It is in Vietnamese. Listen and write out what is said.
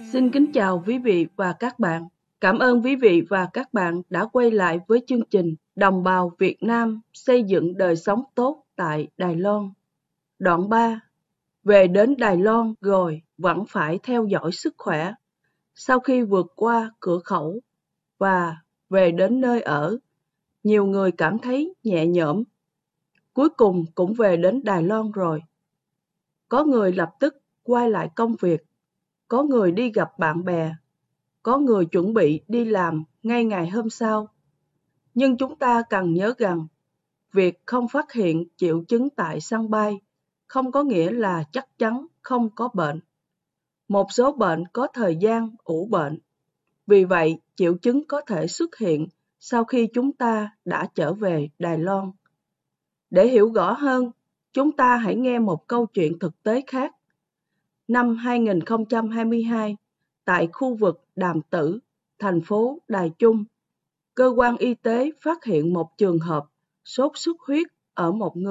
Xin kính chào quý vị và các bạn. Cảm ơn quý vị và các bạn đã quay lại với chương trình Đồng bào Việt Nam xây dựng đời sống tốt tại Đài Loan. Đoạn 3. Về đến Đài Loan rồi vẫn phải theo dõi sức khỏe. Sau khi vượt qua cửa khẩu và về đến nơi ở, nhiều người cảm thấy nhẹ nhõm. Cuối cùng cũng về đến Đài Loan rồi. Có người lập tức quay lại công việc, có người đi gặp bạn bè, có người chuẩn bị đi làm ngay ngày hôm sau. Nhưng chúng ta cần nhớ rằng, việc không phát hiện triệu chứng tại sân bay không có nghĩa là chắc chắn không có bệnh. Một số bệnh có thời gian ủ bệnh. Vì vậy, triệu chứng có thể xuất hiện sau khi chúng ta đã trở về Đài Loan. Để hiểu rõ hơn, chúng ta hãy nghe một câu chuyện thực tế khác. Năm 2022, tại khu vực Đàm Tử, thành phố Đài Trung, cơ quan y tế phát hiện một trường hợp sốt xuất huyết ở một người